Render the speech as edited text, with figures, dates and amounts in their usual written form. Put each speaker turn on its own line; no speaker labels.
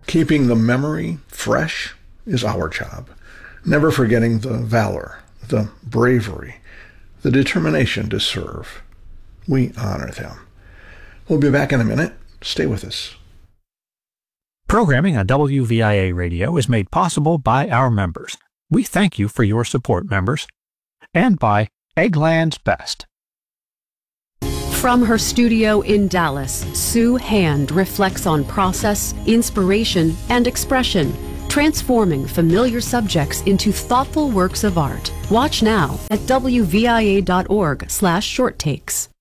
Keeping the memory fresh is our job, never forgetting the valor, the bravery, the determination to serve. We honor them. We'll be back in a minute. Stay with us.
Programming on WVIA Radio is made possible by our members. We thank you for your support, members. And by Eggland's Best.
From her studio in Dallas, Sue Hand reflects on process, inspiration, and expression, transforming familiar subjects into thoughtful works of art. Watch now at wvia.org/shorttakes.